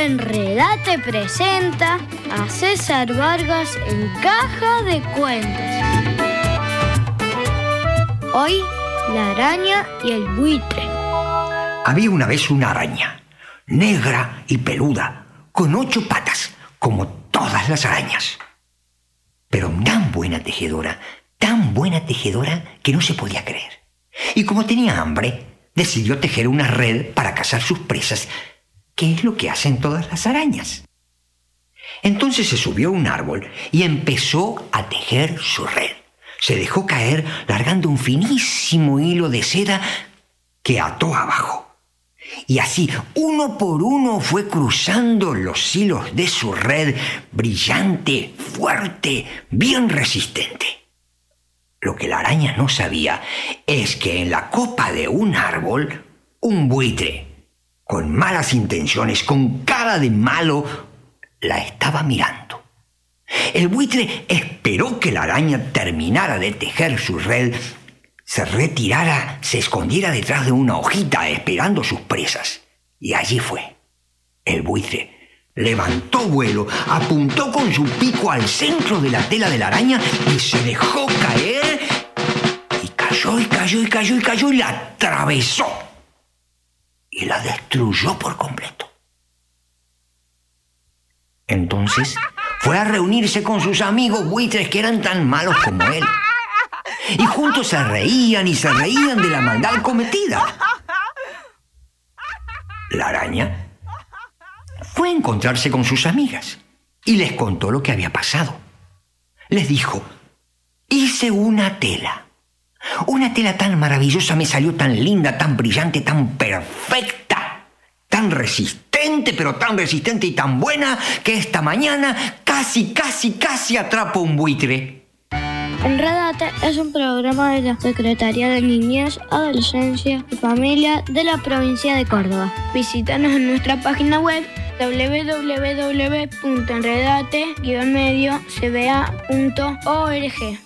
Enredate presenta a César Vargas en Caja de Cuentos. Hoy, la araña y el buitre. Había una vez una araña, negra y peluda, con 8 patas, como todas las arañas. Pero tan buena tejedora que no se podía creer. Y como tenía hambre, decidió tejer una red para cazar sus presas, que es lo que hacen todas las arañas. Entonces se subió a un árbol y empezó a tejer su red. Se dejó caer largando un finísimo hilo de seda que ató abajo. Y así, uno por uno, fue cruzando los hilos de su red, brillante, fuerte, bien resistente. Lo que la araña no sabía es que en la copa de un árbol, un buitre, con malas intenciones, con cara de malo, la estaba mirando. El buitre esperó que la araña terminara de tejer su red, se retirara, se escondiera detrás de una hojita esperando sus presas. Y allí fue. El buitre levantó vuelo, apuntó con su pico al centro de la tela de la araña y se dejó caer. Y cayó y la atravesó. Y la destruyó por completo. Entonces fue a reunirse con sus amigos buitres que eran tan malos como él. Y juntos se reían de la maldad cometida. La araña fue a encontrarse con sus amigas y les contó lo que había pasado. Les dijo: hice una tela tan maravillosa, me salió tan linda, tan brillante, tan perfecta, tan resistente, pero tan resistente y tan buena, que esta mañana casi atrapo un buitre. Enredate es un programa de la Secretaría de Niñez, Adolescencia y Familia de la provincia de Córdoba. Visítanos en nuestra página web www.enredate-medio-cba.org.